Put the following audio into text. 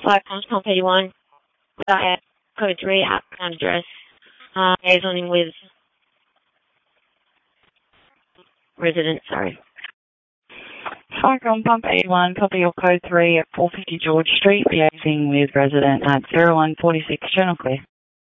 5 Palms Pump 81, code 3, outbound address, liaisoning with resident, sorry. Cyclone Pump 81, copy your code 3 at 450 George Street, liaising with resident at 0146 Channel Clear.